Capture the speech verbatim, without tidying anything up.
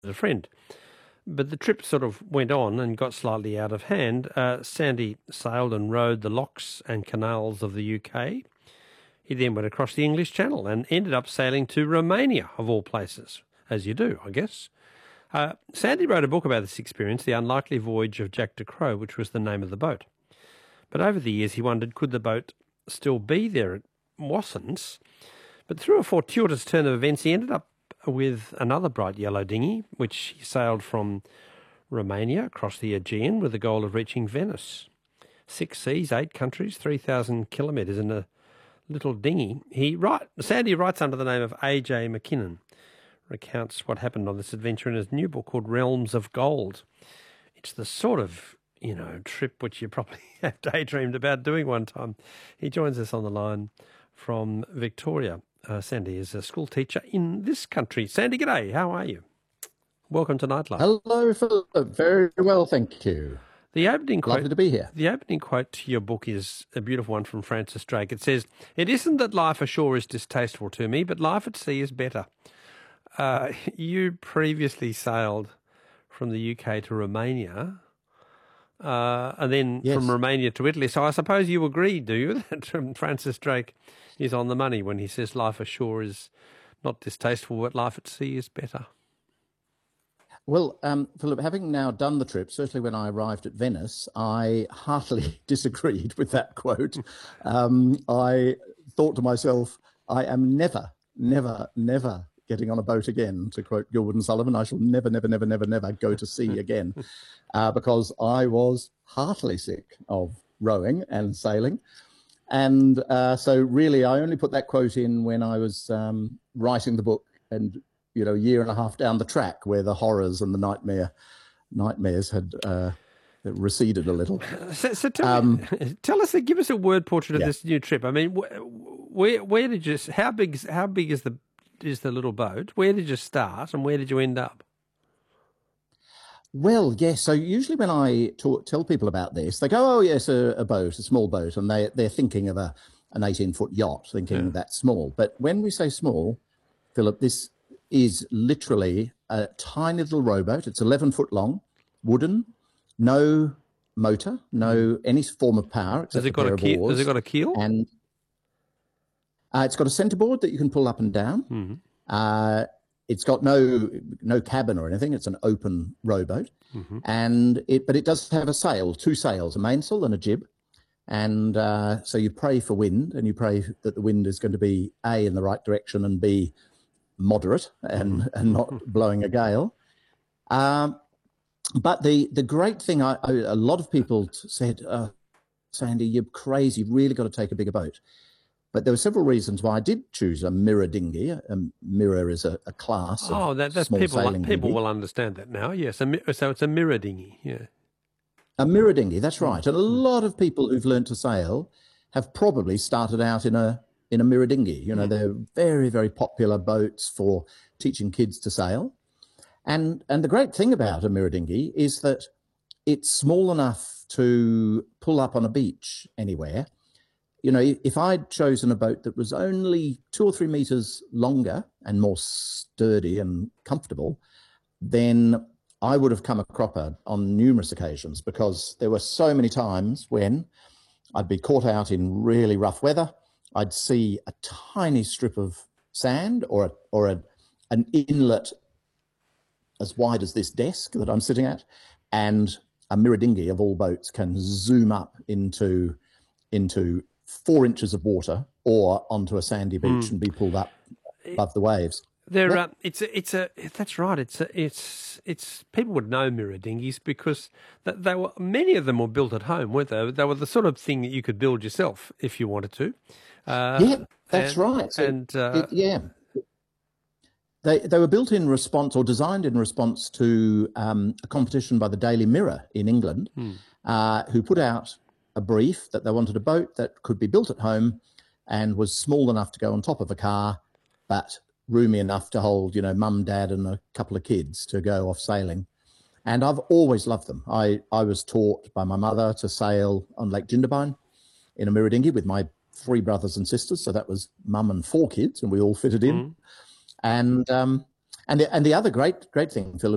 a friend. But the trip sort of went on and got slightly out of hand. Uh, Sandy sailed and rode the locks and canals of the U K. He then went across the English Channel and ended up sailing to Romania, of all places, as you do, I guess. Uh, Sandy wrote a book about this experience, The Unlikely Voyage of Jack de Croix, which was the name of the boat. But over the years, he wondered, could the boat still be there? It wasn't. But through a fortuitous turn of events, he ended up with another bright yellow dinghy, which he sailed from Romania across the Aegean with the goal of reaching Venice. Six seas, eight countries, three thousand kilometres in a little dinghy. He write, Sandy writes under the name of A J McKinnon, recounts what happened on this adventure in his new book called Realms of Gold. It's the sort of, you know, trip which you probably have daydreamed about doing one time. He joins us on the line from Victoria. Uh, Sandy is a school teacher in this country. Sandy, g'day. How are you? Welcome to Nightlife. Hello, Philip. Very well, thank you. The opening quote, Lovely to be here. The opening quote to your book is a beautiful one from Francis Drake. It says, "It isn't that life ashore is distasteful to me, but life at sea is better." Uh, you previously sailed from the U K to Romania, uh, and then Yes. from Romania to Italy. So I suppose you agree, do you, that Francis Drake is on the money when he says life ashore is not distasteful, but life at sea is better? Well, um, Philip, having now done the trip, certainly when I arrived at Venice, I heartily disagreed with that quote. Um, I thought to myself, I am never, never, never getting on a boat again, to quote Gilbert and Sullivan. I shall never, never, never, never, never go to sea again, uh, because I was heartily sick of rowing and sailing. And uh, so really, I only put that quote in when I was um, writing the book and, you know, a year and a half down the track where the horrors and the nightmare nightmares had uh, receded a little. So, so tell, Um, me, tell us, give us a word portrait of yeah. this new trip. I mean, wh- where where did you? How big is how big is the is the little boat? Where did you start, and where did you end up? Well, yes. So usually when I talk, tell people about this, they go, "Oh, yes, a, a boat, a small boat," and they they're thinking of a an eighteen foot yacht, thinking Yeah. that's small. But when we say small, Philip, this is literally a tiny little rowboat. It's eleven foot long, wooden, no motor, no any form of power except Has it a got pair a of keel? oars. Has it got a keel? And uh, it's got a centerboard that you can pull up and down. Mm-hmm. Uh, it's got no no cabin or anything. It's an open rowboat, Mm-hmm. and it but it does have a sail, two sails, a mainsail and a jib. And uh, so you pray for wind, and you pray that the wind is going to be A, in the right direction, and B, moderate and, and not blowing a gale. Um, but the, the great thing, I, I, a lot of people t- said, uh, Sandy, you're crazy, you've really got to take a bigger boat. But there were several reasons why I did choose a mirror dinghy. A mirror is a, a class of Oh, that that's small people. sailing People dinghy. will understand that now. Yes, a, mi- so it's a mirror dinghy. Yeah. A mirror dinghy, that's right. And a lot of people who've learned to sail have probably started out in a in a mirror dinghy. You know, they're very, very popular boats for teaching kids to sail. And and the great thing about a mirror dinghy is that it's small enough to pull up on a beach anywhere. You know, if I'd chosen a boat that was only two or three meters longer and more sturdy and comfortable, then I would have come a cropper on numerous occasions, because there were so many times when I'd be caught out in really rough weather. I'd see a tiny strip of sand or a, or a, an inlet as wide as this desk that I'm sitting at, and a mirror dinghy of all boats can zoom up into into four inches of water or onto a sandy beach Mm. and be pulled up above the waves. There, What? uh, it's a, it's a. That's right. It's a, it's, it's. People would know mirror dinghies because th- they were many of them were built at home, weren't they? They were the sort of thing that you could build yourself if you wanted to. Uh, Yeah, that's and, right. So And uh, it, yeah, they they were built in response or designed in response to um, a competition by the Daily Mirror in England, hmm. uh, who put out a brief that they wanted a boat that could be built at home and was small enough to go on top of a car, but roomy enough to hold, you know, mum, dad, and a couple of kids to go off sailing. And I've always loved them. I, I was taught by my mother to sail on Lake Jindabyne in a mirror dinghy with my three brothers and sisters. So that was mum and four kids, and we all fitted in. Mm. And um, and the, and the other great great thing, Philip,